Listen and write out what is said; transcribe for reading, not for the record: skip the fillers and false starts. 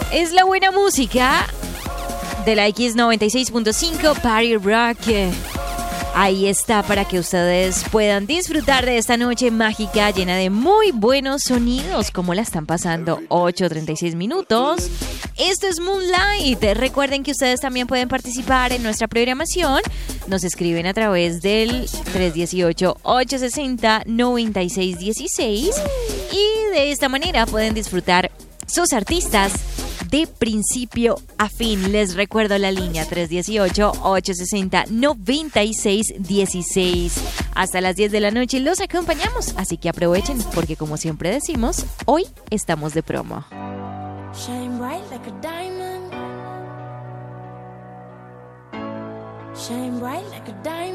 Es la buena música de la X96.5 Party Rock. Ahí está para que ustedes puedan disfrutar de esta noche mágica llena de muy buenos sonidos. ¿Cómo la están pasando? 8:36 minutos. Esto es Moonlight. Recuerden que ustedes también pueden participar en nuestra programación. Nos escriben a través del 318-860-9616 y de esta manera pueden disfrutar sus artistas de principio a fin. Les recuerdo la línea 318-860-9616. Hasta las 10 de la noche los acompañamos, así que aprovechen porque como siempre decimos, hoy estamos de promo. Shine bright like a diamond. Shine bright like a diamond.